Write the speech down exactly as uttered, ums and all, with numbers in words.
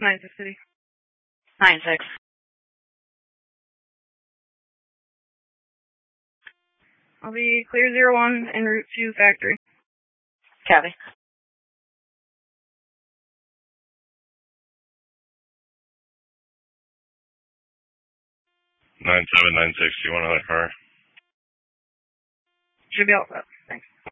Nine six City. Nine six. I'll be clear zero one en route to factory. Copy. Nine seven nine six. Do you want another car? Should be all set. Thanks.